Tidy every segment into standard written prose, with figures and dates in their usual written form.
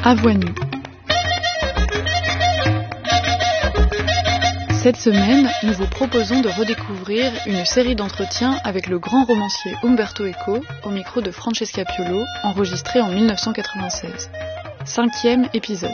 À voix nue. Cette semaine, nous vous proposons de redécouvrir une série d'entretiens avec le grand romancier Umberto Eco au micro de Francesca Piolo, enregistré en 1996. 5e épisode.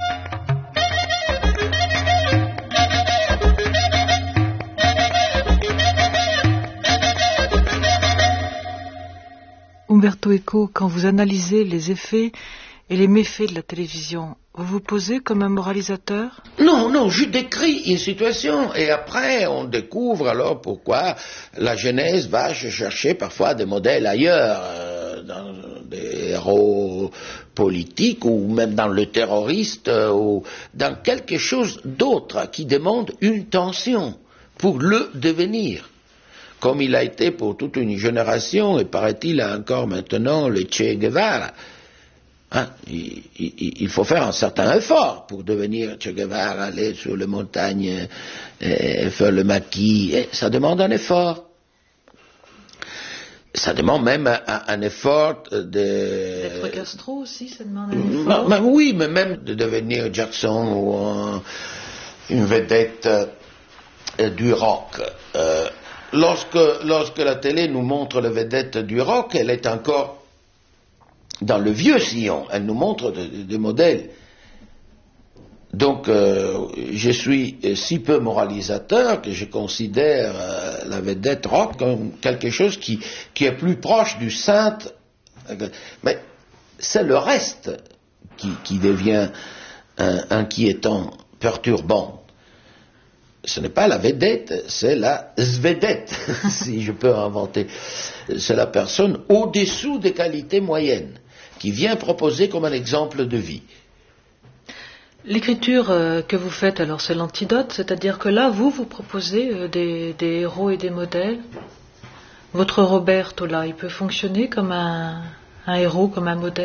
Umberto Eco, quand vous analysez les effets et les méfaits de la télévision, vous vous posez comme un moralisateur ? Non, je décris une situation et après on découvre alors pourquoi la jeunesse va chercher parfois des modèles ailleurs, dans des héros politiques ou même dans le terroriste ou dans quelque chose d'autre qui demande une tension pour le devenir. Comme il a été pour toute une génération, et paraît-il encore maintenant le Che Guevara. Il faut faire un certain effort pour devenir Che Guevara, aller sur les montagnes, faire le maquis, ça demande un effort. Ça demande même un effort de... D'être Castro aussi, ça demande un effort. Oui, mais même de devenir Jackson ou une vedette du rock. Lorsque la télé nous montre la vedette du rock, elle est encore dans le vieux sillon, elle nous montre des modèles. Donc, je suis si peu moralisateur que je considère la vedette rock comme quelque chose qui est plus proche du saint. Mais c'est le reste qui devient inquiétant, perturbant. Ce n'est pas la vedette, c'est la zvedette, si je peux inventer. C'est la personne au-dessous des qualités moyennes, qui vient proposer comme un exemple de vie. L'écriture que vous faites, alors, c'est l'antidote, c'est-à-dire que là, vous proposez des héros et des modèles. Votre Roberto, là, il peut fonctionner comme un héros, comme un modèle ?